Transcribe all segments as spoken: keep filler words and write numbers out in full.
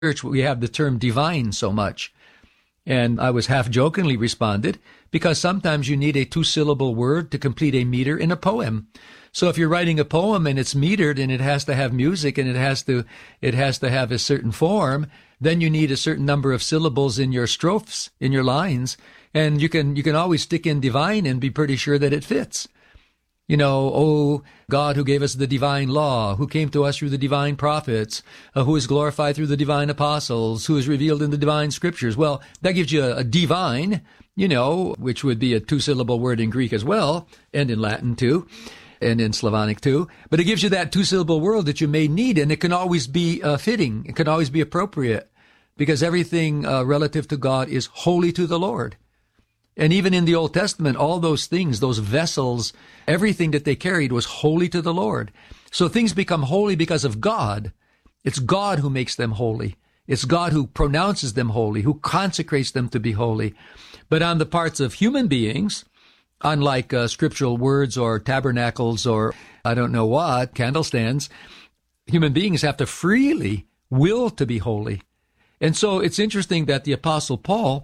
church we have the term divine so much. And I was half jokingly responded, because sometimes you need a two-syllable word to complete a meter in a poem. So if you're writing a poem and it's metered and it has to have music and it has to it has to have a certain form, then you need a certain number of syllables in your strophes, in your lines, and you can you can always stick in divine and be pretty sure that it fits. You know, oh, God who gave us the divine law, who came to us through the divine prophets, uh, who is glorified through the divine apostles, who is revealed in the divine scriptures. Well, that gives you a, a divine, you know, which would be a two-syllable word in Greek as well, and in Latin too, and in Slavonic too. But it gives you that two-syllable word that you may need, and it can always be uh, fitting. It can always be appropriate, because everything uh, relative to God is holy to the Lord. And even in the Old Testament, all those things, those vessels, everything that they carried was holy to the Lord. So things become holy because of God. It's God who makes them holy. It's God who pronounces them holy, who consecrates them to be holy. But on the parts of human beings, unlike uh, scriptural words or tabernacles or I don't know what, candle stands, human beings have to freely will to be holy. And so it's interesting that the Apostle Paul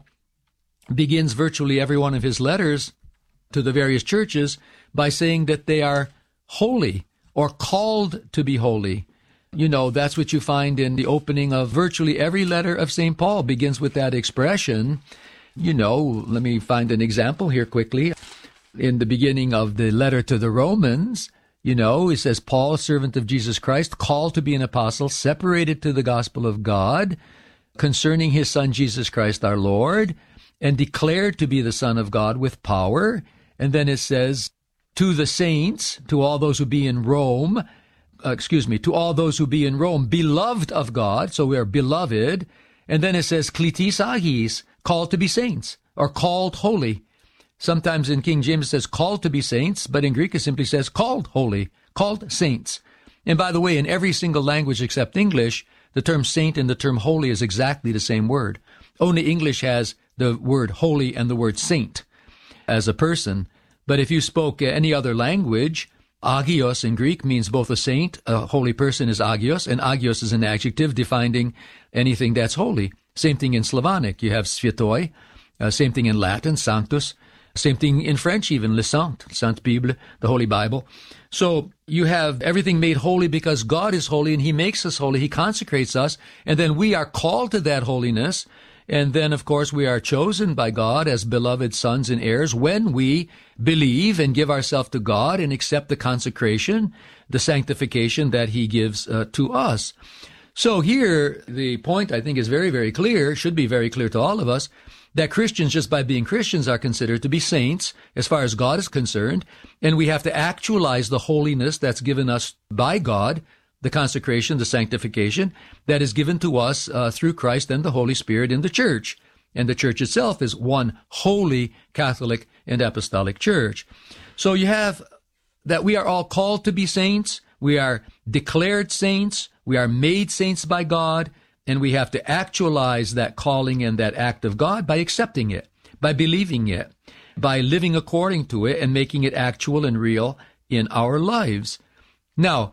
begins virtually every one of his letters to the various churches by saying that they are holy or called to be holy. You know, that's what you find in the opening of virtually every letter of Saint Paul begins with that expression. You know, let me find an example here quickly. In the beginning of the letter to the Romans, you know, it says, Paul, servant of Jesus Christ, called to be an apostle, separated to the gospel of God, concerning his Son Jesus Christ our Lord, and declared to be the Son of God with power. And then it says, to the saints, to all those who be in Rome, uh, excuse me, to all those who be in Rome, beloved of God, so we are beloved. And then it says, kletis agis, called to be saints, or called holy. Sometimes in King James it says called to be saints, but in Greek it simply says called holy, called saints. And by the way, in every single language except English, the term saint and the term holy is exactly the same word. Only English has the word holy and the word saint as a person. But if you spoke any other language, agios in Greek means both a saint, a holy person is agios, and agios is an adjective defining anything that's holy. Same thing in Slavonic. You have sviatoi. Uh, same thing in Latin, sanctus. Same thing in French even, le saint, Sainte Bible, the Holy Bible. So you have everything made holy because God is holy and he makes us holy. He consecrates us. And then we are called to that holiness. And then, of course, we are chosen by God as beloved sons and heirs when we believe and give ourselves to God and accept the consecration, the sanctification that he gives uh, to us. So here, the point, I think, is very, very clear, should be very clear to all of us, that Christians, just by being Christians, are considered to be saints as far as God is concerned, and we have to actualize the holiness that's given us by God, the consecration, the sanctification that is given to us uh, through Christ and the Holy Spirit in the church. And the church itself is one holy Catholic and apostolic church. So you have that we are all called to be saints. We are declared saints. We are made saints by God. And we have to actualize that calling and that act of God by accepting it, by believing it, by living according to it and making it actual and real in our lives. Now,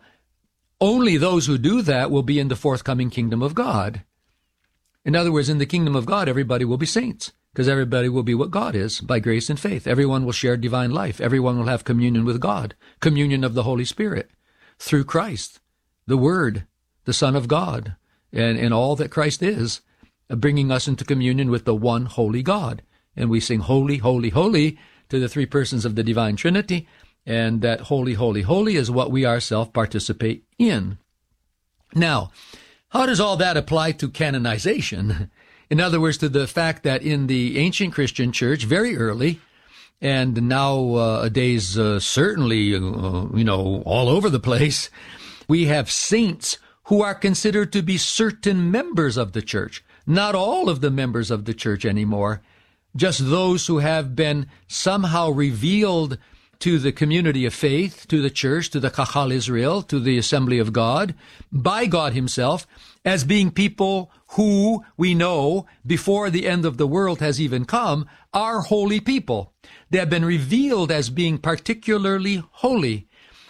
only those who do that will be in the forthcoming kingdom of God. In other words, in the kingdom of God, everybody will be saints, because everybody will be what God is by grace and faith. Everyone will share divine life. Everyone will have communion with God, communion of the Holy Spirit through Christ, the Word, the Son of God, and, and all that Christ is, bringing us into communion with the one holy God. And we sing holy, holy, holy to the three persons of the divine Trinity. And that holy, holy, holy is what we ourselves participate in. Now, how does all that apply to canonization? In other words, to the fact that in the ancient Christian church, very early, and nowadays uh, certainly, uh, you know, all over the place, we have saints who are considered to be certain members of the church. Not all of the members of the church anymore, just those who have been somehow revealed to the community of faith, to the church, to the Kahal Israel, to the assembly of God, by God himself, as being people who we know, before the end of the world has even come, are holy people. They have been revealed as being particularly holy.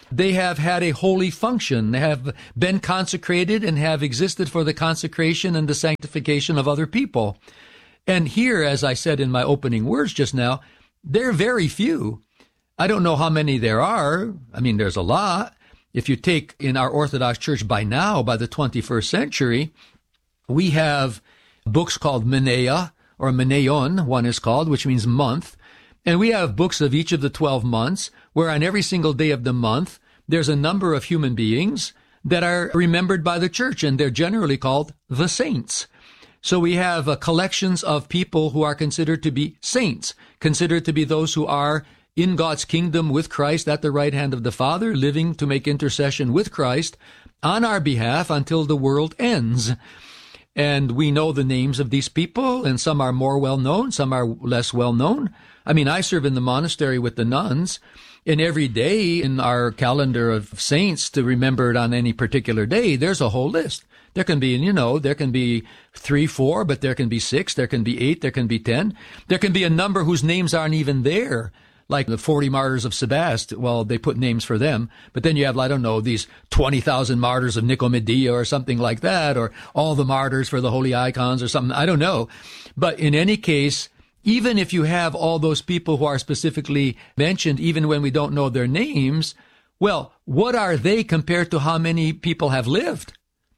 they have had a holy function. They have been consecrated and have existed for the consecration and the sanctification of other people. And here, as I said in my opening words just now, they're very few. I don't know how many there are. I mean, there's a lot. If you take in our Orthodox Church by now, by the twenty-first century, we have books called Menea, or Meneion, one is called, which means month. And we have books of each of the twelve months, where on every single day of the month, there's a number of human beings that are remembered by the church, and they're generally called the saints. So we have uh, collections of people who are considered to be saints, considered to be those who are in God's kingdom with Christ at the right hand of the Father, living to make intercession with Christ on our behalf until the world ends. And we know the names of these people, and some are more well-known, some are less well-known. I mean, I serve in the monastery with the nuns, and every day in our calendar of saints to remember it on any particular day, there's a whole list. There can be, you know, there can be three, four, but there can be six, there can be eight, there can be ten. There can be a number whose names aren't even there, like the forty martyrs of Sebaste. Well, they put names for them. But then you have, I don't know, these twenty thousand martyrs of Nicomedia or something like that, or all the martyrs for the holy icons or something. I don't know. But in any case, even if you have all those people who are specifically mentioned, even when we don't know their names, well, what are they compared to how many people have lived?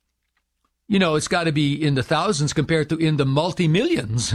You know, it's got to be in the thousands compared to in the multi-millions.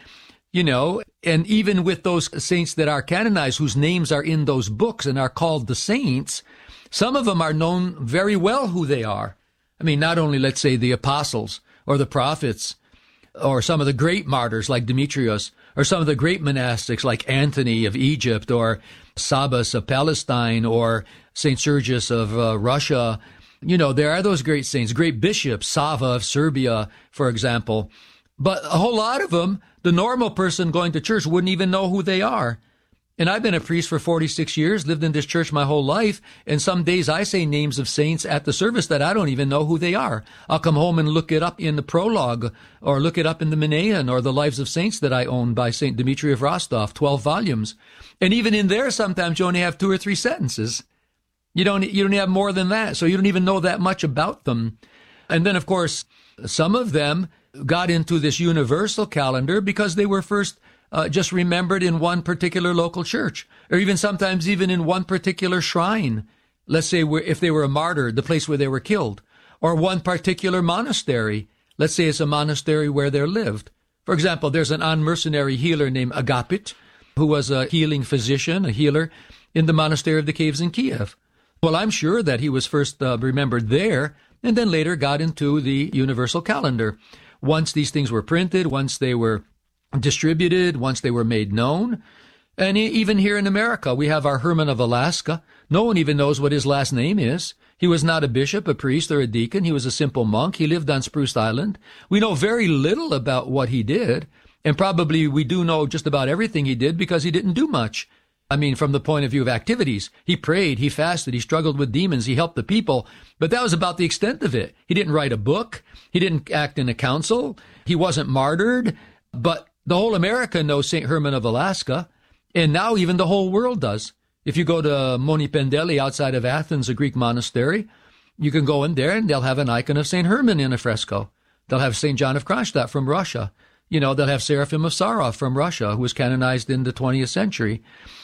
You know, and even with those saints that are canonized, whose names are in those books and are called the saints, some of them are known very well who they are. I mean, not only, let's say, the apostles or the prophets, or some of the great martyrs like Demetrius, or some of the great monastics like Anthony of Egypt, or Sabas of Palestine, or Saint Sergius of uh, Russia. You know, there are those great saints, great bishops, Sava of Serbia, for example. But a whole lot of them, the normal person going to church wouldn't even know who they are. And I've been a priest for forty-six years, lived in this church my whole life, and some days I say names of saints at the service that I don't even know who they are. I'll come home and look it up in the prologue, or look it up in the Meneion, or the Lives of Saints that I own by Saint Dmitri of Rostov, twelve volumes. And even in there, sometimes you only have two or three sentences. You don't, you don't have more than that, so you don't even know that much about them. And then, of course, some of them got into this universal calendar because they were first uh, just remembered in one particular local church, or even sometimes even in one particular shrine. Let's say if they were a martyr, the place where they were killed, or one particular monastery. Let's say it's a monastery where they lived. For example, there's an unmercenary healer named Agapit, who was a healing physician, a healer, in the monastery of the caves in Kiev. Well, I'm sure that he was first uh, remembered there, and then later got into the universal calendar. Once these things were printed, once they were distributed, once they were made known. And even here in America, we have our Herman of Alaska. No one even knows what his last name is. He was not a bishop, a priest, or a deacon. He was a simple monk. He lived on Spruce Island. We know very little about what he did, and probably we do know just about everything he did because he didn't do much. I mean, from the point of view of activities, he prayed, he fasted, he struggled with demons, he helped the people, but that was about the extent of it. He didn't write a book, he didn't act in a council, he wasn't martyred, but the whole America knows Saint Herman of Alaska, and now even the whole world does. If you go to Moni Pendeli outside of Athens, a Greek monastery, you can go in there and they'll have an icon of Saint Herman in a fresco. They'll have Saint John of Kronstadt from Russia. You know, they'll have Seraphim of Sarov from Russia, who was canonized in the twentieth century.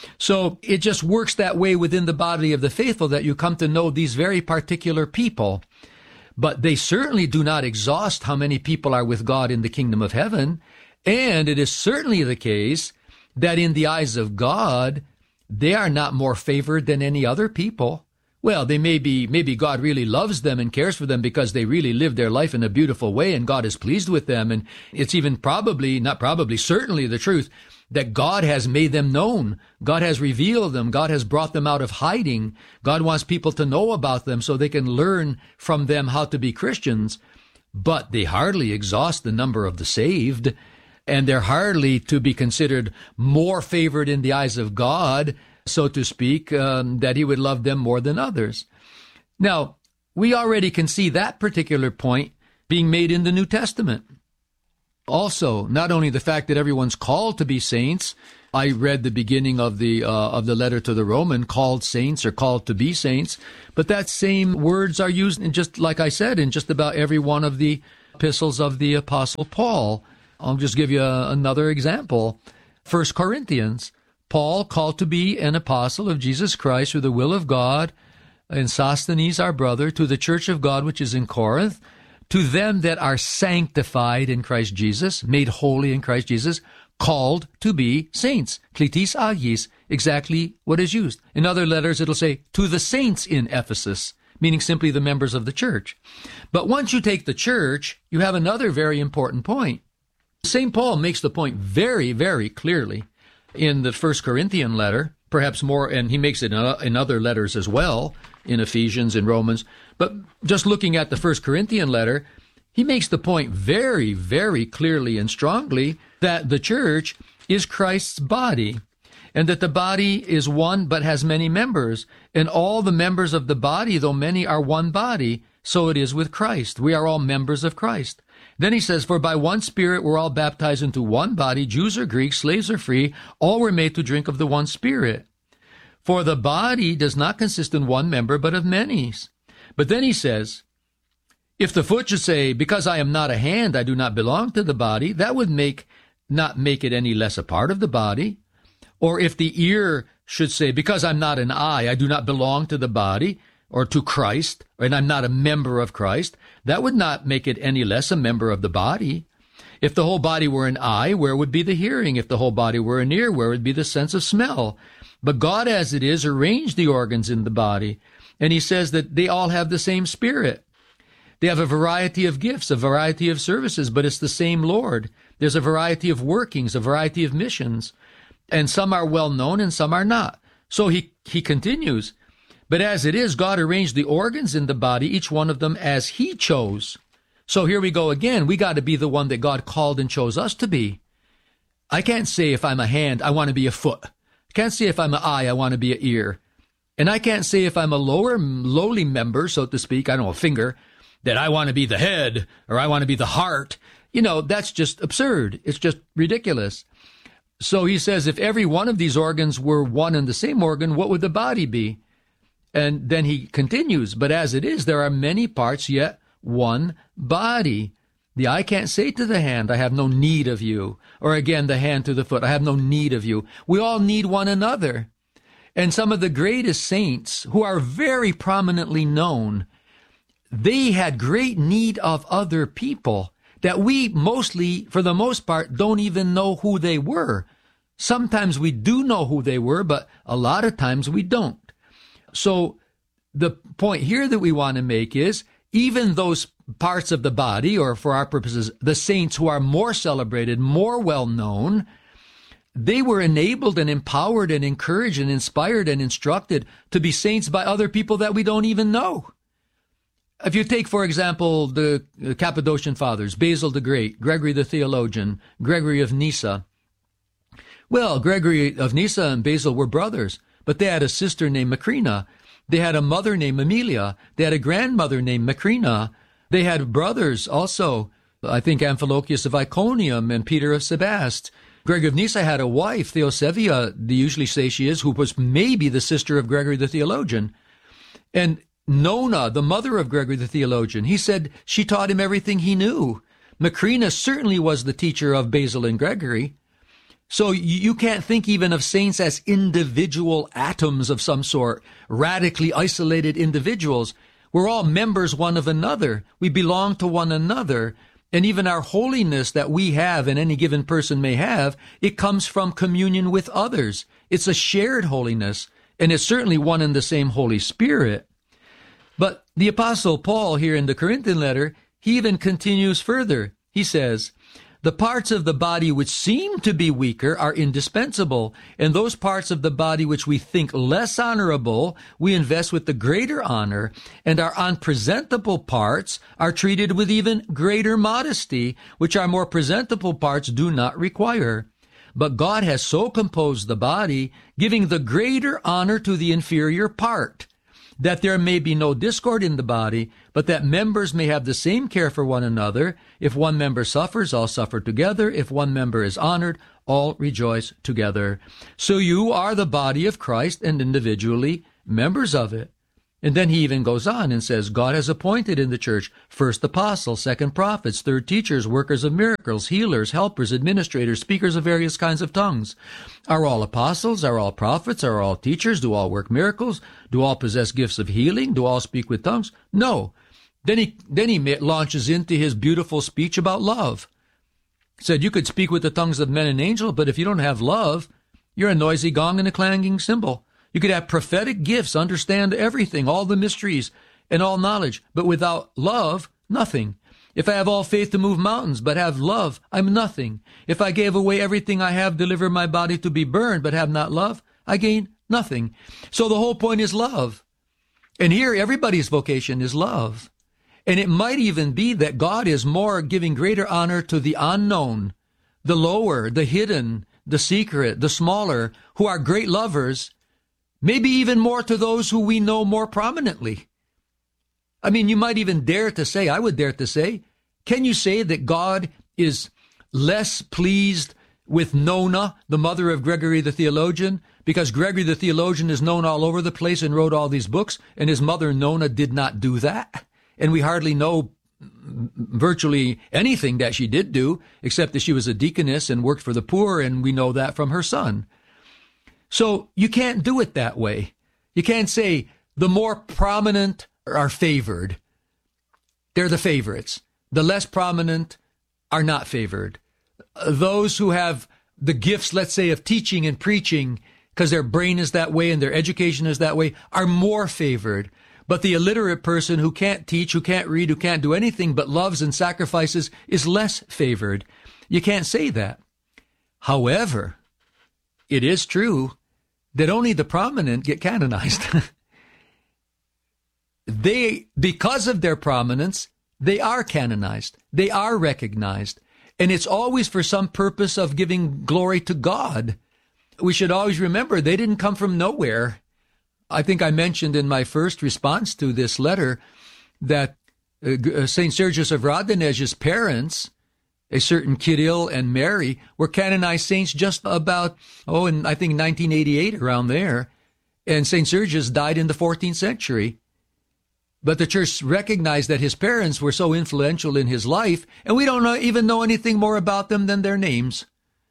So it just works that way within the body of the faithful that you come to know these very particular people. But they certainly do not exhaust how many people are with God in the kingdom of heaven. And it is certainly the case that in the eyes of God, they are not more favored than any other people. Well, they may be, maybe God really loves them and cares for them because they really live their life in a beautiful way and God is pleased with them. And it's even probably, not probably, certainly the truth that God has made them known. God has revealed them. God has brought them out of hiding. God wants people to know about them so they can learn from them how to be Christians. But they hardly exhaust the number of the saved, and they're hardly to be considered more favored in the eyes of God, so to speak, um, that he would love them more than others. Now, we already can see that particular point being made in the New Testament. Also, not only the fact that everyone's called to be saints, I read the beginning of the uh, of the letter to the Roman, called saints or called to be saints, but that same words are used in, just like I said, in just about every one of the epistles of the Apostle Paul. I'll just give you a, another example. First Corinthians, Paul, called to be an apostle of Jesus Christ through the will of God, and Sosthenes our brother, to the church of God which is in Corinth, to them that are sanctified in Christ Jesus, made holy in Christ Jesus, called to be saints. Kletis agis, exactly what is used. In other letters, it'll say, to the saints in Ephesus, meaning simply the members of the church. But once you take the church, you have another very important point. Saint Paul makes the point very, very clearly in the First Corinthian letter, perhaps more, and he makes it in other letters as well, in Ephesians and Romans. But just looking at the First Corinthian letter, he makes the point very, very clearly and strongly that the church is Christ's body, and that the body is one but has many members, and all the members of the body, though many, are one body, so it is with Christ. We are all members of Christ. Then he says, for by one Spirit we're all baptized into one body, Jews or Greeks, slaves or free, all were made to drink of the one Spirit. For the body does not consist in one member, but of many. But then he says, if the foot should say, because I am not a hand, I do not belong to the body, that would make not make it any less a part of the body. Or if the ear should say, because I'm not an eye, I do not belong to the body, or to Christ, and I'm not a member of Christ, that would not make it any less a member of the body. If the whole body were an eye, where would be the hearing? If the whole body were an ear, where would be the sense of smell? But God, as it is, arranged the organs in the body, and he says that they all have the same Spirit. They have a variety of gifts, a variety of services, but it's the same Lord. There's a variety of workings, a variety of missions, and some are well known and some are not. So he, he continues, but as it is, God arranged the organs in the body, each one of them as he chose. So here we go again. We got to be the one that God called and chose us to be. I can't say if I'm a hand, I want to be a foot. I can't say if I'm an eye, I want to be an ear. And I can't say if I'm a lower, lowly member, so to speak, I don't know, a finger, that I want to be the head or I want to be the heart. You know, that's just absurd. It's just ridiculous. So he says, if every one of these organs were one and the same organ, what would the body be? And then he continues, but as it is, there are many parts, yet one body. The eye can't say to the hand, I have no need of you. Or again, the hand to the foot, I have no need of you. We all need one another. And some of the greatest saints who are very prominently known, they had great need of other people that we mostly, for the most part, don't even know who they were. Sometimes we do know who they were, but a lot of times we don't. So the point here that we want to make is, even those parts of the body, or for our purposes, the saints who are more celebrated, more well-known, they were enabled and empowered and encouraged and inspired and instructed to be saints by other people that we don't even know. If you take, for example, the Cappadocian Fathers, Basil the Great, Gregory the Theologian, Gregory of Nyssa. Well, Gregory of Nyssa and Basil were brothers, but they had a sister named Macrina. They had a mother named Amelia. They had a grandmother named Macrina. They had brothers also, I think Amphilochius of Iconium and Peter of Sebaste. Gregory of Nyssa had a wife, Theosevia, they usually say she is, who was maybe the sister of Gregory the Theologian. And Nona, the mother of Gregory the Theologian, he said she taught him everything he knew. Macrina certainly was the teacher of Basil and Gregory. So you can't think even of saints as individual atoms of some sort, radically isolated individuals. We're all members one of another. We belong to one another. And even our holiness that we have and any given person may have, it comes from communion with others. It's a shared holiness, and it's certainly one and the same Holy Spirit. But the Apostle Paul here in the Corinthian letter, he even continues further. He says, the parts of the body which seem to be weaker are indispensable, and those parts of the body which we think less honorable, we invest with the greater honor, and our unpresentable parts are treated with even greater modesty, which our more presentable parts do not require. But God has so composed the body, giving the greater honor to the inferior part, that there may be no discord in the body, but that members may have the same care for one another. If one member suffers, all suffer together. If one member is honored, all rejoice together. So you are the body of Christ and individually members of it. And then he even goes on and says, God has appointed in the church first apostles, second prophets, third teachers, workers of miracles, healers, helpers, administrators, speakers of various kinds of tongues. Are all apostles? Are all prophets? Are all teachers? Do all work miracles? Do all possess gifts of healing? Do all speak with tongues? No. Then he, then he launches into his beautiful speech about love. He said, you could speak with the tongues of men and angels, but if you don't have love, you're a noisy gong and a clanging cymbal. You could have prophetic gifts, understand everything, all the mysteries and all knowledge, but without love, nothing. If I have all faith to move mountains, but have love, I'm nothing. If I gave away everything I have, deliver my body to be burned, but have not love, I gain nothing. So the whole point is love. And here, everybody's vocation is love. And it might even be that God is more giving greater honor to the unknown, the lower, the hidden, the secret, the smaller, who are great lovers, maybe even more to those who we know more prominently. I mean, you might even dare to say, I would dare to say, can you say that God is less pleased with Nona, the mother of Gregory the theologian, because Gregory the theologian is known all over the place and wrote all these books, and his mother Nona did not do that? And we hardly know virtually anything that she did do, except that she was a deaconess and worked for the poor, and we know that from her son. So you can't do it that way. You can't say the more prominent are favored. They're the favorites. The less prominent are not favored. Those who have the gifts, let's say, of teaching and preaching, because their brain is that way and their education is that way, are more favored. But the illiterate person who can't teach, who can't read, who can't do anything but loves and sacrifices is less favored. You can't say that. However, it is true that only the prominent get canonized. They, because of their prominence, they are canonized. They are recognized. And it's always for some purpose of giving glory to God. We should always remember they didn't come from nowhere. I think I mentioned in my first response to this letter that uh, Saint Sergius of Radonez's parents, a certain Kirill and Mary, were canonized saints just about, oh, in I think nineteen eighty-eight, around there. And Saint Sergius died in the fourteenth century. But the church recognized that his parents were so influential in his life, and we don't know, even know anything more about them than their names.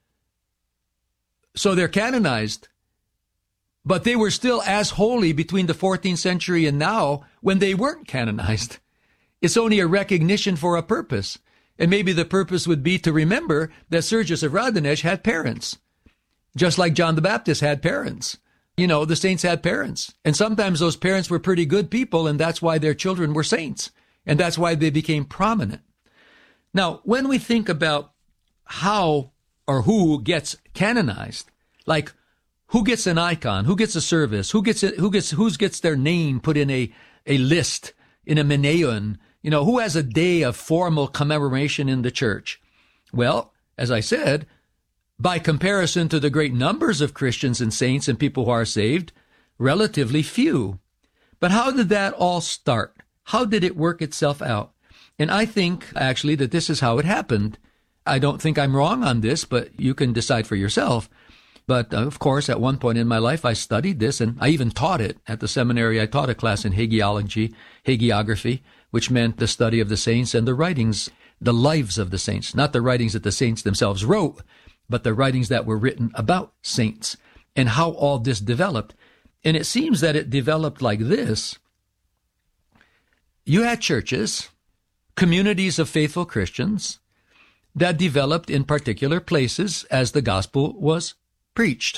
So they're canonized. But they were still as holy between the fourteenth century and now when they weren't canonized. It's only a recognition for a purpose. And maybe the purpose would be to remember that Sergius of Radonez had parents, just like John the Baptist had parents. You know, the saints had parents. And sometimes those parents were pretty good people, and that's why their children were saints. And that's why they became prominent. Now, when we think about how or who gets canonized, like who gets an icon, who gets a service, who gets it, who gets who gets their name put in a, a list, in a meneon, you know, who has a day of formal commemoration in the church? Well, as I said, by comparison to the great numbers of Christians and saints and people who are saved, relatively few. But how did that all start? How did it work itself out? And I think, actually, that this is how it happened. I don't think I'm wrong on this, but you can decide for yourself. But, uh, of course, at one point in my life, I studied this, and I even taught it at the seminary. I taught a class in hagiology, hagiography, which meant the study of the saints and the writings, the lives of the saints, not the writings that the saints themselves wrote, but the writings that were written about saints and how all this developed. And it seems that it developed like this. You had churches, communities of faithful Christians that developed in particular places as the gospel was preached.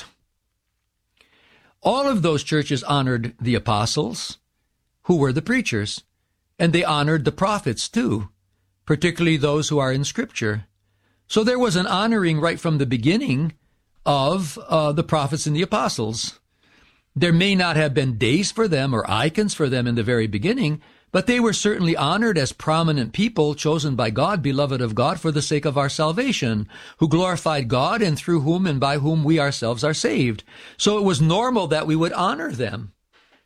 All of those churches honored the apostles, who were the preachers, and they honored the prophets too, particularly those who are in Scripture. So there was an honoring right from the beginning of uh, the prophets and the apostles. There may not have been days for them or icons for them in the very beginning, but they were certainly honored as prominent people chosen by God, beloved of God, for the sake of our salvation, who glorified God and through whom and by whom we ourselves are saved. So it was normal that we would honor them.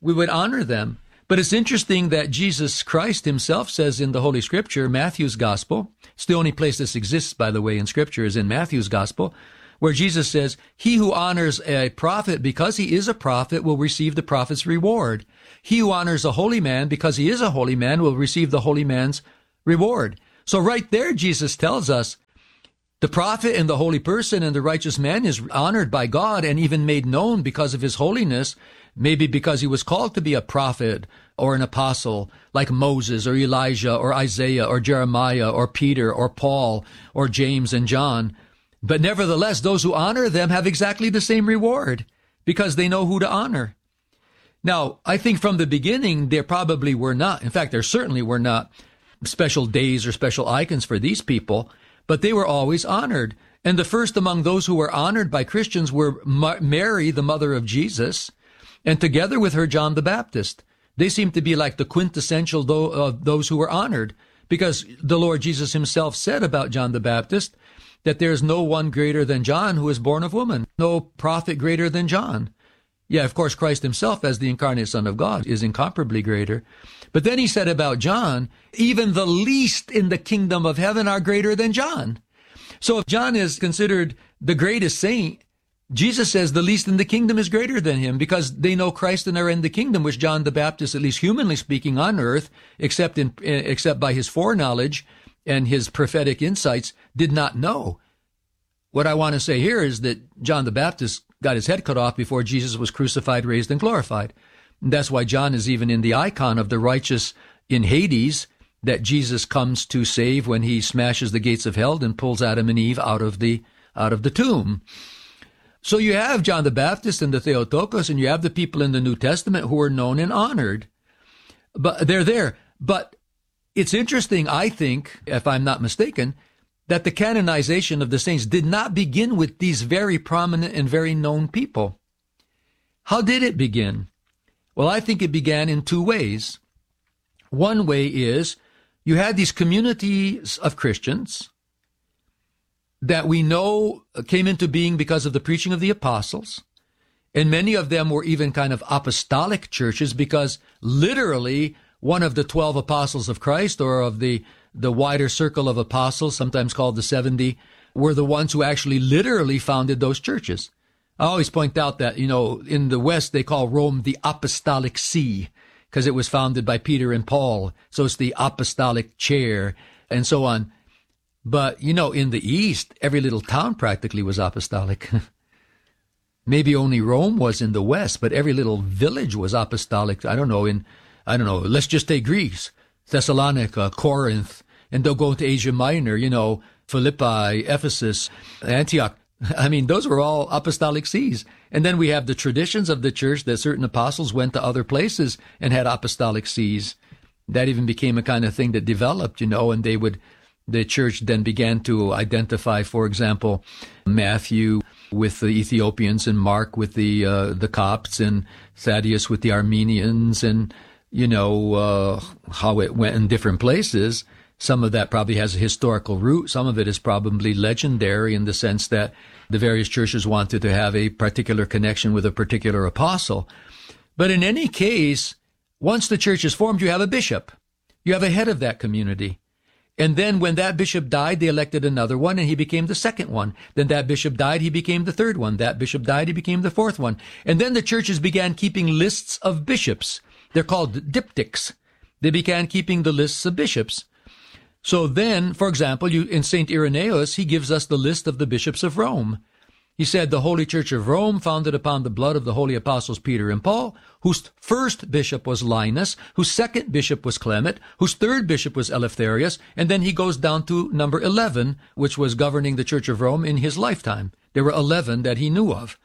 we would honor them. But it's interesting that Jesus Christ himself says in the Holy Scripture, Matthew's Gospel, it's the only place this exists, by the way, in Scripture, is in Matthew's Gospel, where Jesus says, he who honors a prophet because he is a prophet will receive the prophet's reward. He who honors a holy man because he is a holy man will receive the holy man's reward. So right there, Jesus tells us the prophet and the holy person and the righteous man is honored by God and even made known because of his holiness, maybe because he was called to be a prophet or an apostle like Moses or Elijah or Isaiah or Jeremiah or Peter or Paul or James and John. But nevertheless, those who honor them have exactly the same reward because they know who to honor. Now, I think from the beginning, there probably were not, in fact, there certainly were not special days or special icons for these people, but they were always honored. And the first among those who were honored by Christians were Mary, the mother of Jesus, and together with her, John the Baptist. They seem to be like the quintessential of those who were honored, because the Lord Jesus himself said about John the Baptist that there is no one greater than John who is born of woman, no prophet greater than John. Yeah, of course, Christ himself, as the incarnate Son of God, is incomparably greater. But then he said about John, even the least in the kingdom of heaven are greater than John. So if John is considered the greatest saint, Jesus says the least in the kingdom is greater than him, because they know Christ and are in the kingdom, which John the Baptist, at least humanly speaking on earth, except in, except by his foreknowledge and his prophetic insights, did not know. What I want to say here is that John the Baptist got his head cut off before Jesus was crucified, raised, and glorified. And that's why John is even in the icon of the righteous in Hades that Jesus comes to save when he smashes the gates of hell and pulls Adam and Eve out of the out of the tomb. So you have John the Baptist and the Theotokos, and you have the people in the New Testament who are known and honored. But they're there. But it's interesting, I think, if I'm not mistaken, that the canonization of the saints did not begin with these very prominent and very known people. How did it begin? Well, I think it began in two ways. One way is you had these communities of Christians that we know came into being because of the preaching of the apostles. And many of them were even kind of apostolic churches, because literally one of the twelve apostles of Christ, or of the, the wider circle of apostles, sometimes called the seventy, were the ones who actually literally founded those churches. I always point out that, you know, in the West, they call Rome the Apostolic See, because it was founded by Peter and Paul. So it's the apostolic chair and so on. But, you know, in the East, every little town practically was apostolic. Maybe only Rome was in the West, but every little village was apostolic. I don't know, in, I don't know, let's just take Greece, Thessalonica, Corinth, and they'll go into Asia Minor, you know, Philippi, Ephesus, Antioch. I mean, those were all apostolic sees. And then we have the traditions of the church that certain apostles went to other places and had apostolic sees. That even became a kind of thing that developed, you know, and they would, the church then began to identify, for example, Matthew with the Ethiopians and Mark with the uh, the Copts and Thaddeus with the Armenians, and, you know, uh, how it went in different places. Some of that probably has a historical root. Some of it is probably legendary in the sense that the various churches wanted to have a particular connection with a particular apostle. But in any case, once the church is formed, you have a bishop. You have a head of that community. And then when that bishop died, they elected another one, and he became the second one. Then that bishop died, he became the third one. That bishop died, he became the fourth one. And then the churches began keeping lists of bishops. They're called diptychs. They began keeping the lists of bishops. So then, for example, you, in Saint Irenaeus, he gives us the list of the bishops of Rome. He said, the Holy Church of Rome, founded upon the blood of the holy apostles Peter and Paul, whose first bishop was Linus, whose second bishop was Clement, whose third bishop was Eleftherius, and then he goes down to number eleven, which was governing the Church of Rome in his lifetime. There were eleven that he knew of.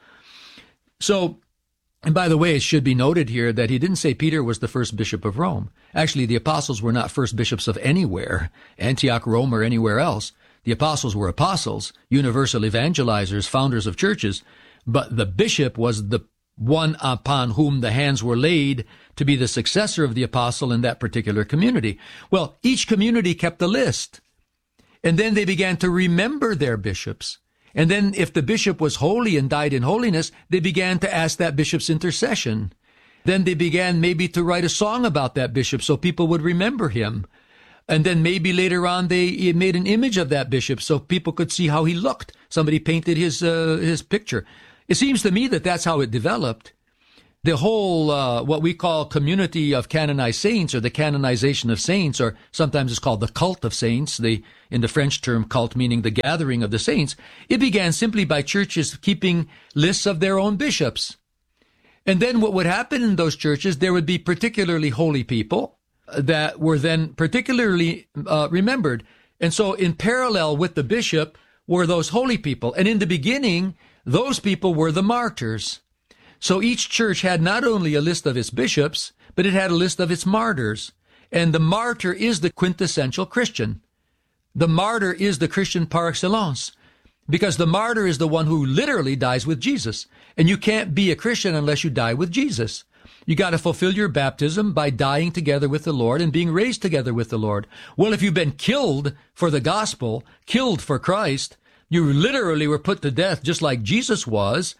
So, and by the way, it should be noted here that he didn't say Peter was the first bishop of Rome. Actually, the apostles were not first bishops of anywhere, Antioch, Rome, or anywhere else. The apostles were apostles, universal evangelizers, founders of churches, but the bishop was the one upon whom the hands were laid to be the successor of the apostle in that particular community. Well, each community kept a list, and then they began to remember their bishops. And then if the bishop was holy and died in holiness, they began to ask that bishop's intercession. Then they began maybe to write a song about that bishop so people would remember him. And then maybe later on they made an image of that bishop so people could see how he looked. Somebody painted his uh, his picture. It seems to me that that's how it developed. The whole, uh, what we call community of canonized saints, or the canonization of saints, or sometimes it's called the cult of saints, the, in the French term cult meaning the gathering of the saints, it began simply by churches keeping lists of their own bishops. And then what would happen in those churches, there would be particularly holy people that were then particularly uh, remembered. And so in parallel with the bishop were those holy people. And in the beginning, those people were the martyrs. So each church had not only a list of its bishops, but it had a list of its martyrs. And the martyr is the quintessential Christian. The martyr is the Christian par excellence, because the martyr is the one who literally dies with Jesus. And you can't be a Christian unless you die with Jesus. You got to fulfill your baptism by dying together with the Lord and being raised together with the Lord. Well, if you've been killed for the gospel, killed for Christ, you literally were put to death just like Jesus was,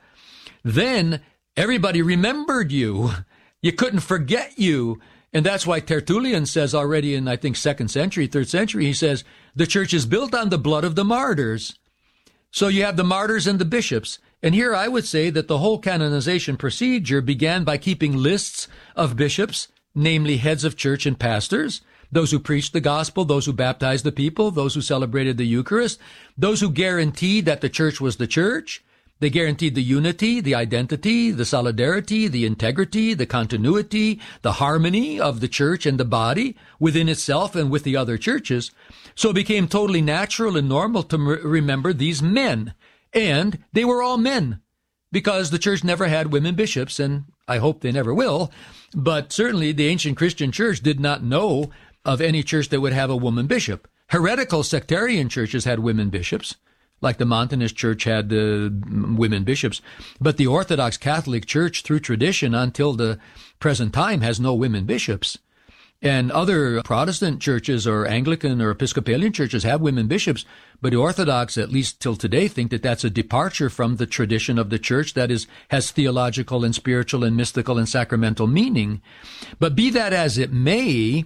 then everybody remembered you. You couldn't forget you. And that's why Tertullian says already in, I think, second century, third century, he says, the church is built on the blood of the martyrs. So you have the martyrs and the bishops. And here I would say that the whole canonization procedure began by keeping lists of bishops, namely heads of church and pastors, those who preached the gospel, those who baptized the people, those who celebrated the Eucharist, those who guaranteed that the church was the church. They guaranteed the unity, the identity, the solidarity, the integrity, the continuity, the harmony of the church and the body within itself and with the other churches. So it became totally natural and normal to m- remember these men. And they were all men, because the church never had women bishops, and I hope they never will. But certainly the ancient Christian church did not know of any church that would have a woman bishop. Heretical sectarian churches had women bishops, like the Montanist Church had uh, women bishops. But the Orthodox Catholic Church, through tradition until the present time, has no women bishops. And other Protestant churches or Anglican or Episcopalian churches have women bishops, but the Orthodox, at least till today, think that that's a departure from the tradition of the church that is has theological and spiritual and mystical and sacramental meaning. But be that as it may,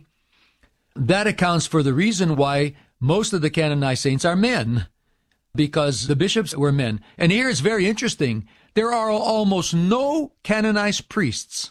that accounts for the reason why most of the canonized saints are men, because the bishops were men. And here it's very interesting. There are almost no canonized priests.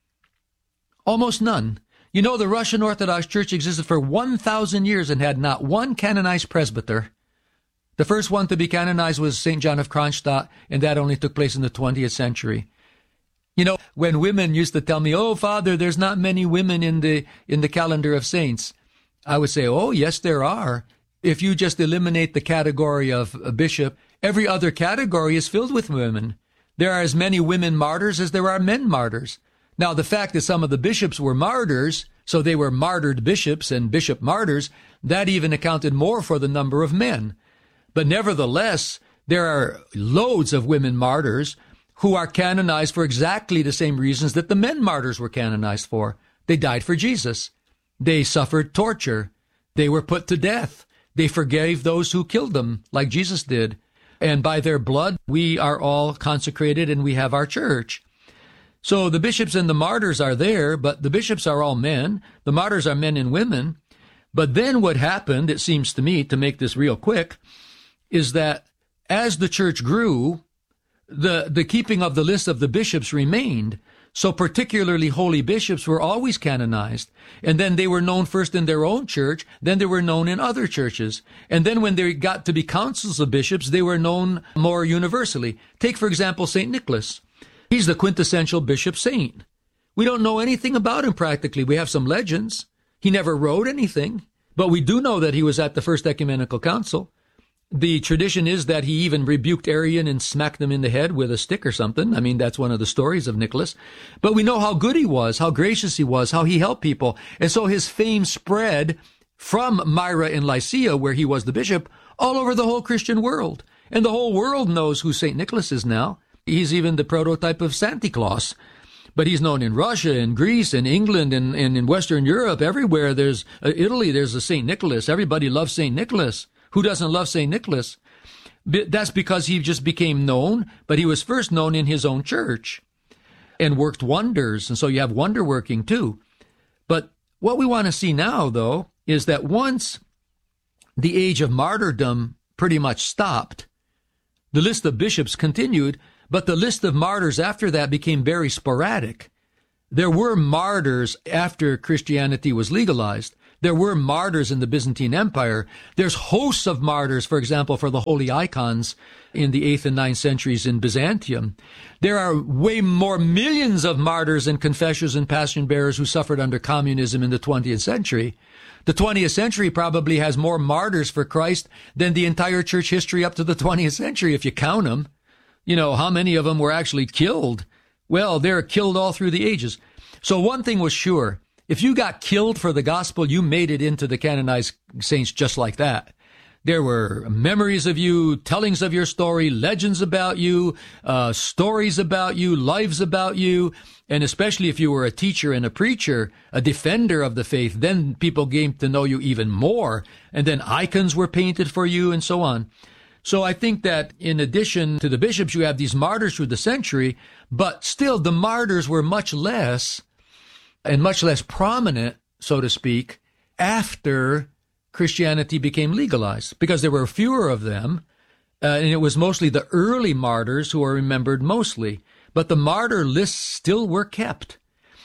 Almost none. You know, the Russian Orthodox Church existed for one thousand years and had not one canonized presbyter. The first one to be canonized was Saint John of Kronstadt, and that only took place in the twentieth century. You know, when women used to tell me, "Oh, Father, there's not many women in the in the calendar of saints," I would say, "Oh, yes, there are. If you just eliminate the category of a bishop, every other category is filled with women. There are as many women martyrs as there are men martyrs." Now, the fact that some of the bishops were martyrs, so they were martyred bishops and bishop martyrs, that even accounted more for the number of men. But nevertheless, there are loads of women martyrs who are canonized for exactly the same reasons that the men martyrs were canonized for. They died for Jesus. They suffered torture. They were put to death. They forgave those who killed them, like Jesus did. And by their blood, we are all consecrated and we have our church. So the bishops and the martyrs are there, but the bishops are all men. The martyrs are men and women. But then what happened, it seems to me, to make this real quick, is that as the church grew, the, the keeping of the list of the bishops remained. So particularly holy bishops were always canonized. And then they were known first in their own church, then they were known in other churches. And then when they got to be councils of bishops, they were known more universally. Take, for example, Saint Nicholas. He's the quintessential bishop saint. We don't know anything about him practically. We have some legends. He never wrote anything, but we do know that he was at the First Ecumenical Council. The tradition is that he even rebuked Arian and smacked him in the head with a stick or something. I mean, that's one of the stories of Nicholas. But we know how good he was, how gracious he was, how he helped people. And so his fame spread from Myra in Lycia, where he was the bishop, all over the whole Christian world. And the whole world knows who Saint Nicholas is now. He's even the prototype of Santa Claus. But he's known in Russia, in Greece, in England, and in, in, in Western Europe, everywhere. There's uh, Italy, there's a Saint Nicholas. Everybody loves Saint Nicholas. Who doesn't love Saint Nicholas? That's because he just became known, but he was first known in his own church. and worked wonders. And so you have wonder working too. But what we want to see now, though, is that once the age of martyrdom pretty much stopped, the list of bishops continued, but the list of martyrs after that became very sporadic. There were martyrs after Christianity was legalized. There were martyrs in the Byzantine Empire. There's hosts of martyrs, for example, for the holy icons in the eighth and ninth centuries in Byzantium. There are way more millions of martyrs and confessors and passion bearers who suffered under communism in the twentieth century. The twentieth century probably has more martyrs for Christ than the entire church history up to the twentieth century, if you count them. You know, how many of them were actually killed? Well, they're killed all through the ages. So one thing was sure. If you got killed for the gospel, you made it into the canonized saints just like that. There were memories of you, tellings of your story, legends about you, uh, stories about you, lives about you. And especially if you were a teacher and a preacher, a defender of the faith, then people came to know you even more. And then icons were painted for you and so on. So I think that in addition to the bishops, you have these martyrs through the century, but still the martyrs were much less and much less prominent, so to speak, after Christianity became legalized, because there were fewer of them, uh, and it was mostly the early martyrs who are remembered mostly. But the martyr lists still were kept.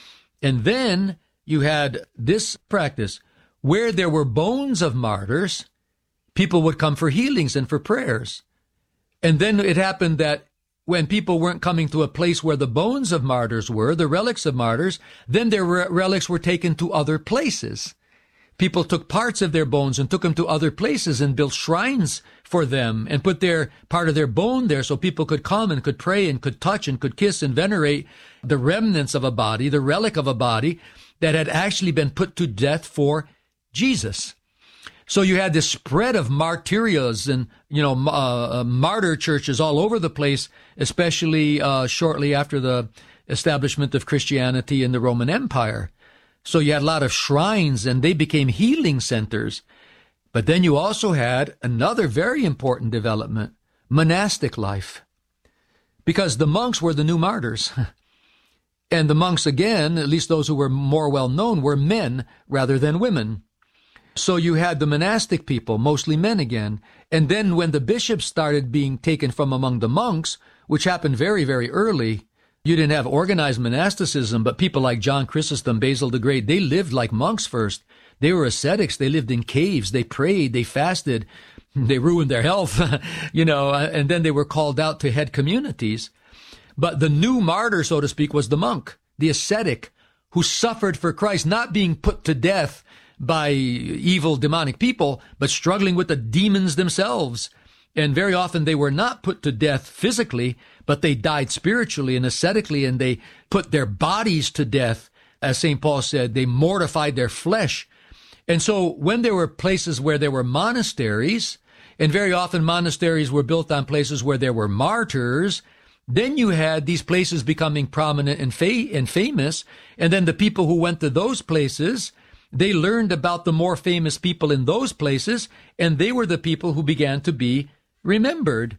And then you had this practice, where there were bones of martyrs, people would come for healings and for prayers. And then it happened that when people weren't coming to a place where the bones of martyrs were, the relics of martyrs, then their re- relics were taken to other places. People took parts of their bones and took them to other places and built shrines for them and put their part of their bone there so people could come and could pray and could touch and could kiss and venerate the remnants of a body, the relic of a body that had actually been put to death for Jesus. So you had this spread of martyrias and, you know, uh, uh, martyr churches all over the place, especially uh, shortly after the establishment of Christianity in the Roman Empire. So you had a lot of shrines, and they became healing centers. But then you also had another very important development, monastic life. Because the monks were the new martyrs. And the monks, again, at least those who were more well known, were men rather than women. So you had the monastic people, mostly men again. And then when the bishops started being taken from among the monks, which happened very, very early, you didn't have organized monasticism, but people like John Chrysostom, Basil the Great, they lived like monks first. They were ascetics. They lived in caves. They prayed. They fasted. They ruined their health, you know, and then they were called out to head communities. But the new martyr, so to speak, was the monk, the ascetic, who suffered for Christ, not being put to death by evil demonic people, but struggling with the demons themselves. And very often they were not put to death physically, but they died spiritually and ascetically, and they put their bodies to death. As Saint Paul said, they mortified their flesh. And so when there were places where there were monasteries, and very often monasteries were built on places where there were martyrs, then you had these places becoming prominent and, fa- and famous. And then the people who went to those places, they learned about the more famous people in those places, and they were the people who began to be remembered.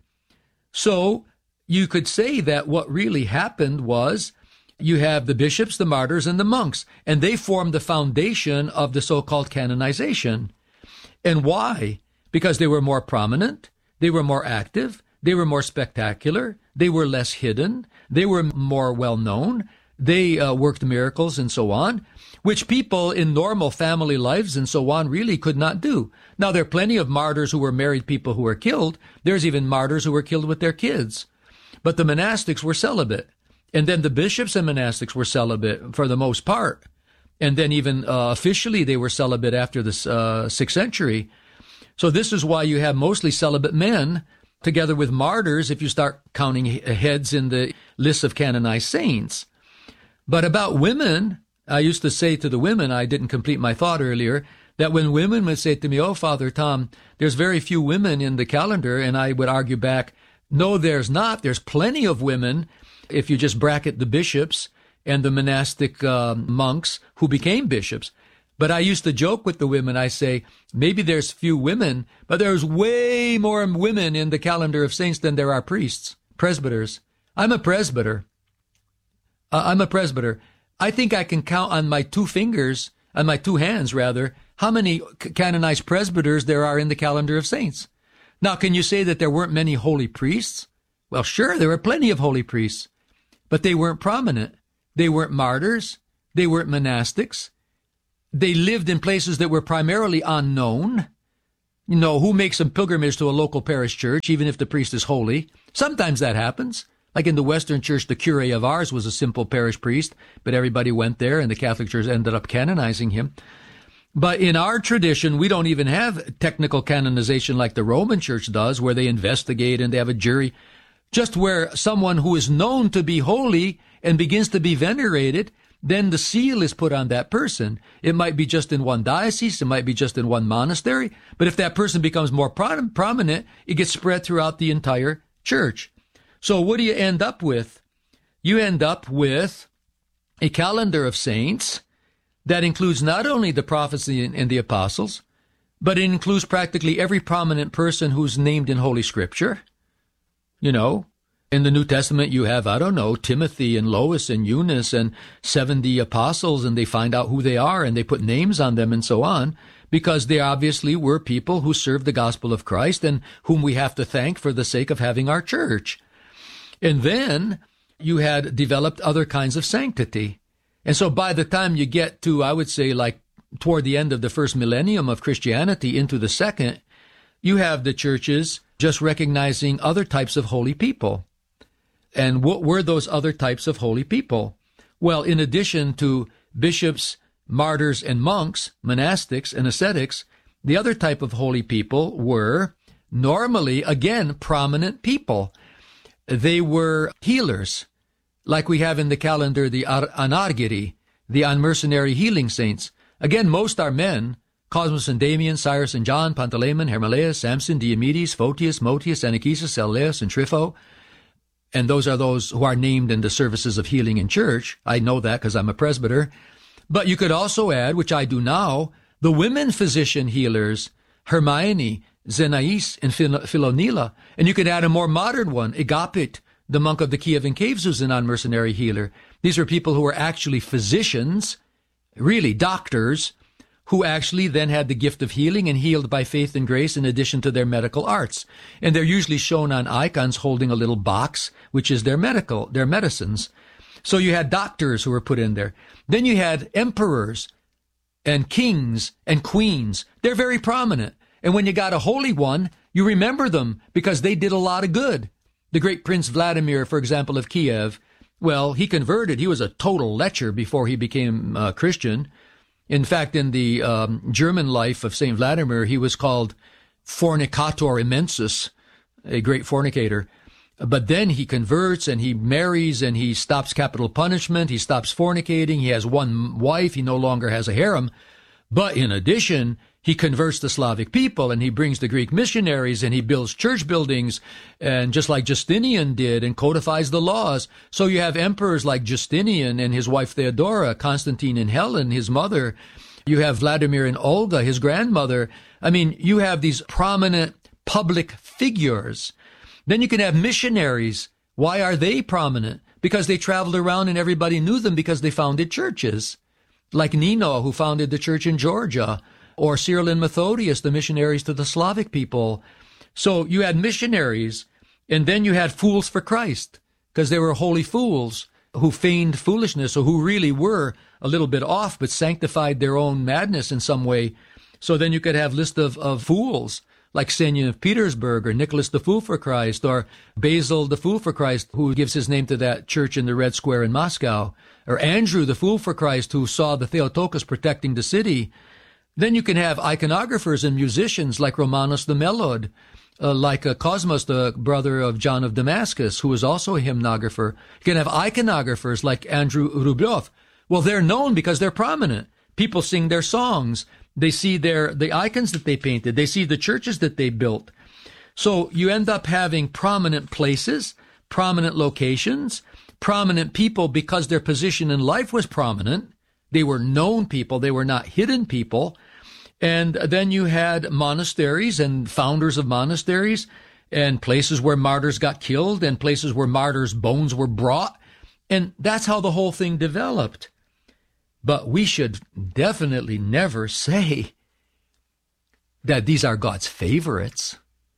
So you could say that what really happened was you have the bishops, the martyrs, and the monks, and they formed the foundation of the so-called canonization. And why? Because they were more prominent, they were more active, they were more spectacular, they were less hidden, they were more well-known, they uh, worked miracles and so on, which people in normal family lives and so on really could not do. Now, there are plenty of martyrs who were married people who were killed. There's even martyrs who were killed with their kids. But the monastics were celibate. And then the bishops and monastics were celibate for the most part. And then even uh, officially they were celibate after the uh, sixth century. So this is why you have mostly celibate men together with martyrs if you start counting heads in the list of canonized saints. But about women, I used to say to the women, I didn't complete my thought earlier, that when women would say to me, "Oh, Father Tom, there's very few women in the calendar," and I would argue back, no, there's not. There's plenty of women if you just bracket the bishops and the monastic uh, monks who became bishops. But I used to joke with the women. I say, maybe there's few women, but there's way more women in the calendar of saints than there are priests, presbyters. I'm a presbyter. Uh, I'm a presbyter. I think I can count on my two fingers, on my two hands, rather, how many canonized presbyters there are in the calendar of saints. Now, can you say that there weren't many holy priests? Well, sure, there were plenty of holy priests, but they weren't prominent. They weren't martyrs. They weren't monastics. They lived in places that were primarily unknown. You know, who makes a pilgrimage to a local parish church, even if the priest is holy? Sometimes that happens. Like in the Western Church, the curé of ours was a simple parish priest, but everybody went there, and the Catholic Church ended up canonizing him. But in our tradition, we don't even have technical canonization like the Roman Church does, where they investigate and they have a jury. Just where someone who is known to be holy and begins to be venerated, then the seal is put on that person. It might be just in one diocese, it might be just in one monastery, but if that person becomes more prom- prominent, it gets spread throughout the entire church. So what do you end up with? You end up with a calendar of saints that includes not only the prophets and the apostles, but it includes practically every prominent person who's named in Holy Scripture. You know, in the New Testament, you have, I don't know, Timothy and Lois and Eunice and seventy apostles, and they find out who they are, and they put names on them and so on, because they obviously were people who served the gospel of Christ and whom we have to thank for the sake of having our church. And then you had developed other kinds of sanctity. And so by the time you get to, I would say, like toward the end of the first millennium of Christianity into the second, you have the churches just recognizing other types of holy people. And what were those other types of holy people? Well, in addition to bishops, martyrs, and monks, monastics, and ascetics, the other type of holy people were normally, again, prominent people. They were healers, like we have in the calendar the Anargiri, the unmercenary healing saints. Again, most are men: Cosmas and Damian, Cyrus and John, Pantaleon, Hermolaus, Samson, Diomedes, Photius, Motius, Anicetus, Celleus, and Trypho. And those are those who are named in the services of healing in church. I know that because I'm a presbyter. But you could also add, which I do now, the women physician healers, Hermione, Zenais, and Philonila. And you could add a more modern one, Agapit, the monk of the Kievan Caves, who's a non-mercenary healer. These are people who were actually physicians, really doctors, who actually then had the gift of healing and healed by faith and grace in addition to their medical arts. And they're usually shown on icons holding a little box, which is their medical, their medicines. So you had doctors who were put in there. Then you had emperors and kings and queens. They're very prominent. And when you got a holy one, you remember them because they did a lot of good. The great Prince Vladimir, for example, of Kiev, well, he converted. He was a total lecher before he became a Christian. In fact, in the um, German life of Saint Vladimir, he was called Fornicator Immensus, a great fornicator. But then he converts and he marries and he stops capital punishment. He stops fornicating. He has one wife. He no longer has a harem. But in addition, he converts the Slavic people and he brings the Greek missionaries and he builds church buildings, and just like Justinian did, and codifies the laws. So you have emperors like Justinian and his wife Theodora, Constantine and Helen, his mother. You have Vladimir and Olga, his grandmother. I mean, you have these prominent public figures. Then you can have missionaries. Why are they prominent? Because they traveled around and everybody knew them because they founded churches. Like Nino, who founded the church in Georgia, or Cyril and Methodius, the missionaries to the Slavic people. So you had missionaries, and then you had fools for Christ, because they were holy fools who feigned foolishness, or who really were a little bit off, but sanctified their own madness in some way. So then you could have list of, of fools, like Senion of Petersburg, or Nicholas the Fool for Christ, or Basil the Fool for Christ, who gives his name to that church in the Red Square in Moscow, or Andrew the Fool for Christ, who saw the Theotokos protecting the city. Then you can have iconographers and musicians like Romanus the Melod, uh, like uh, Cosmas, the brother of John of Damascus, who was also a hymnographer. You can have iconographers like Andrew Rublev. Well, they're known because they're prominent. People sing their songs. They see their the icons that they painted. They see the churches that they built. So you end up having prominent places, prominent locations, prominent people because their position in life was prominent. They were known people. They were not hidden people. And then you had monasteries and founders of monasteries and places where martyrs got killed and places where martyrs' bones were brought. And that's how the whole thing developed. But we should definitely never say that these are God's favorites,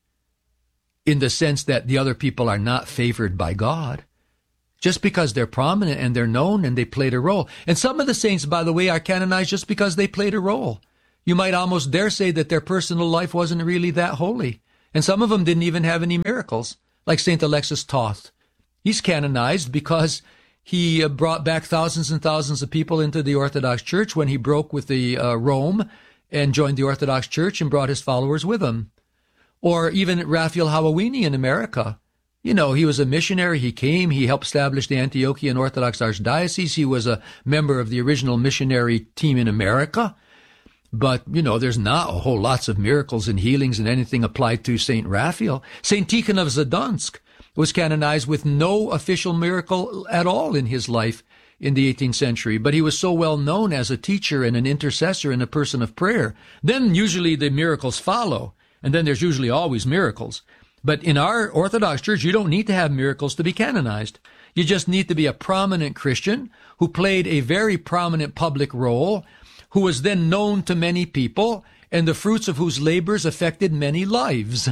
in the sense that the other people are not favored by God, just because they're prominent and they're known and they played a role. And some of the saints, by the way, are canonized just because they played a role. You might almost dare say that their personal life wasn't really that holy. And some of them didn't even have any miracles, like Saint Alexis Toth. He's canonized because he brought back thousands and thousands of people into the Orthodox Church when he broke with the uh, Rome and joined the Orthodox Church and brought his followers with him. Or even Raphael Hawawini in America. You know, he was a missionary. He came. He helped establish the Antiochian Orthodox Archdiocese. He was a member of the original missionary team in America. But, you know, there's not a whole lots of miracles and healings and anything applied to Saint Raphael. Saint Tikhon of Zadonsk was canonized with no official miracle at all in his life in the eighteenth century. But he was so well known as a teacher and an intercessor and a person of prayer. Then usually the miracles follow. And then there's usually always miracles. But in our Orthodox Church, you don't need to have miracles to be canonized. You just need to be a prominent Christian who played a very prominent public role, who was then known to many people, and the fruits of whose labors affected many lives.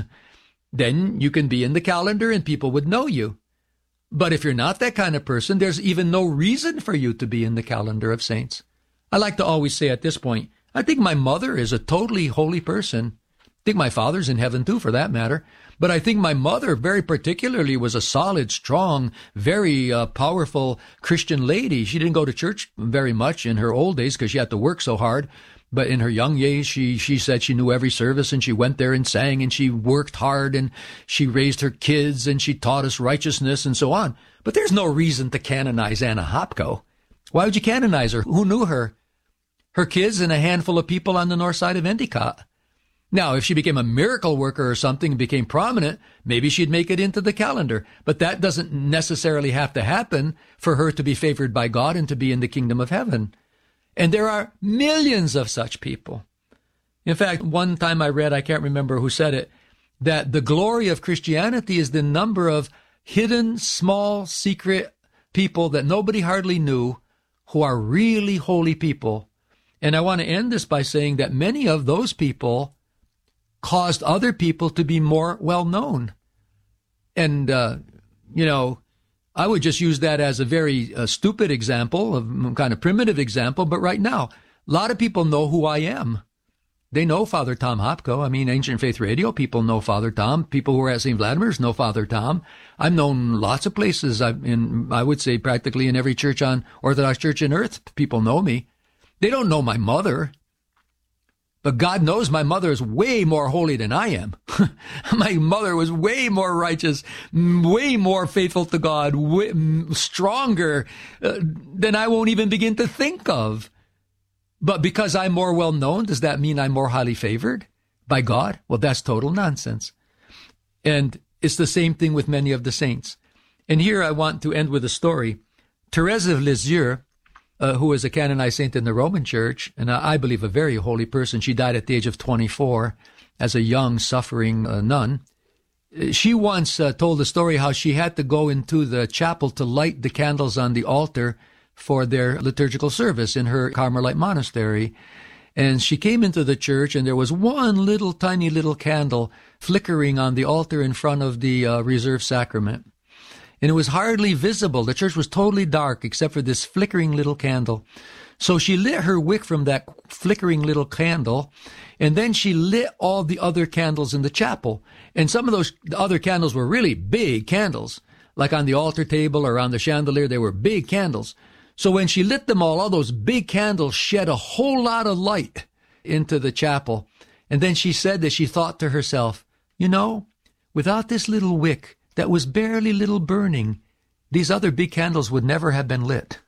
Then you can be in the calendar and people would know you. But if you're not that kind of person, there's even no reason for you to be in the calendar of saints. I like to always say at this point, I think my mother is a totally holy person. I think my father's in heaven too, for that matter. But I think my mother very particularly was a solid, strong, very uh, powerful Christian lady. She didn't go to church very much in her old days because she had to work so hard. But in her young years, she, she said she knew every service, and she went there and sang, and she worked hard, and she raised her kids, and she taught us righteousness and so on. But there's no reason to canonize Anna Hopko. Why would you canonize her? Who knew her? Her kids and a handful of people on the north side of Endicott. Now, if she became a miracle worker or something and became prominent, maybe she'd make it into the calendar. But that doesn't necessarily have to happen for her to be favored by God and to be in the kingdom of heaven. And there are millions of such people. In fact, one time I read, I can't remember who said it, that the glory of Christianity is the number of hidden, small, secret people that nobody hardly knew who are really holy people. And I want to end this by saying that many of those people caused other people to be more well-known. And, uh, you know, I would just use that as a very uh, stupid example, a kind of primitive example, but right now, a lot of people know who I am. They know Father Tom Hopko. I mean, Ancient Faith Radio people know Father Tom. People who are at Saint Vladimir's know Father Tom. I've known lots of places. I've in, I would say practically in every church on Orthodox Church on earth, people know me. They don't know my mother. But God knows my mother is way more holy than I am. My mother was way more righteous, way more faithful to God, way, stronger uh, than I won't even begin to think of. But because I'm more well-known, does that mean I'm more highly favored by God? Well, that's total nonsense. And it's the same thing with many of the saints. And here I want to end with a story. Therese of Lisieux, Uh, who was a canonized saint in the Roman Church, and I believe a very holy person. She died at the age of twenty-four as a young, suffering uh, nun. She once uh, told the story how she had to go into the chapel to light the candles on the altar for their liturgical service in her Carmelite monastery. And she came into the church, and there was one little tiny little candle flickering on the altar in front of the uh, reserved sacrament. And it was hardly visible. The church was totally dark except for this flickering little candle. So she lit her wick from that flickering little candle, and then she lit all the other candles in the chapel. And some of those other candles were really big candles, like on the altar table or on the chandelier. They were big candles. So when she lit them all, all those big candles shed a whole lot of light into the chapel. And then she said that she thought to herself, you know, without this little wick that was barely little burning, these other big candles would never have been lit.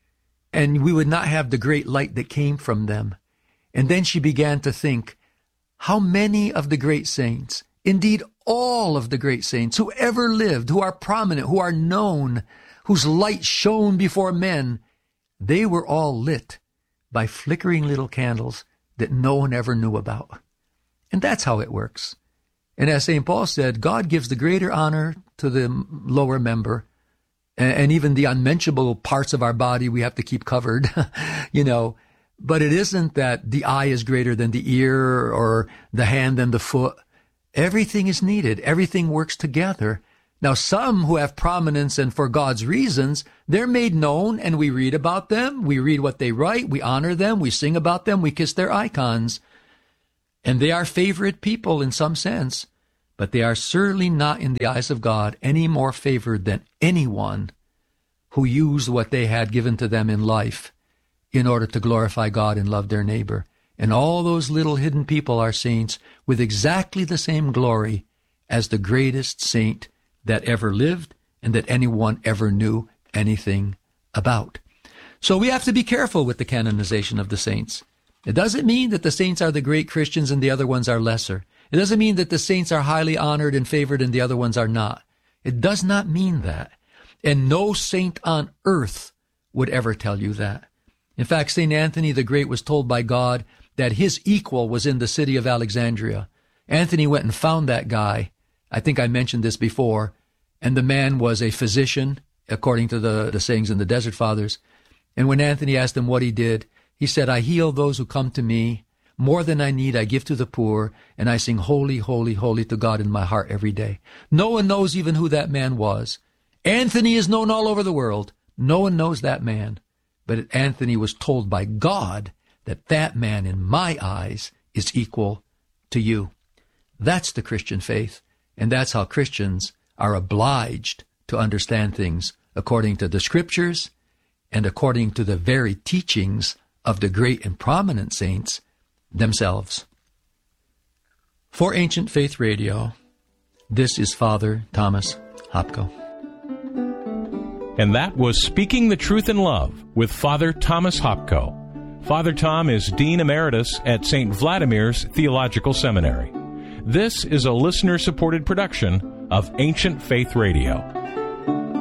And we would not have the great light that came from them. And then she began to think, how many of the great saints, indeed all of the great saints who ever lived, who are prominent, who are known, whose light shone before men, they were all lit by flickering little candles that no one ever knew about. And that's how it works. And as Saint Paul said, God gives the greater honor to the lower member and, and even the unmentionable parts of our body we have to keep covered, you know. But it isn't that the eye is greater than the ear or the hand than the foot. Everything is needed. Everything works together. Now, some who have prominence and for God's reasons, they're made known and we read about them. We read what they write. We honor them. We sing about them. We kiss their icons. And they are favorite people in some sense, but they are certainly not in the eyes of God any more favored than anyone who used what they had given to them in life in order to glorify God and love their neighbor. And all those little hidden people are saints with exactly the same glory as the greatest saint that ever lived and that anyone ever knew anything about. So we have to be careful with the canonization of the saints. It doesn't mean that the saints are the great Christians and the other ones are lesser. It doesn't mean that the saints are highly honored and favored and the other ones are not. It does not mean that. And no saint on earth would ever tell you that. In fact, Saint Anthony the Great was told by God that his equal was in the city of Alexandria. Anthony went and found that guy. I think I mentioned this before. And the man was a physician, according to the, the sayings in the Desert Fathers. And when Anthony asked him what he did, he said, I heal those who come to me. More than I need, I give to the poor. And I sing holy, holy, holy to God in my heart every day. No one knows even who that man was. Anthony is known all over the world. No one knows that man. But Anthony was told by God that that man, in my eyes, is equal to you. That's the Christian faith. And that's how Christians are obliged to understand things according to the Scriptures and according to the very teachings of the great and prominent saints themselves. For Ancient Faith Radio, this is Father Thomas Hopko. And that was Speaking the Truth in Love with Father Thomas Hopko. Father Tom is Dean Emeritus at Saint Vladimir's Theological Seminary. This is a listener-supported production of Ancient Faith Radio.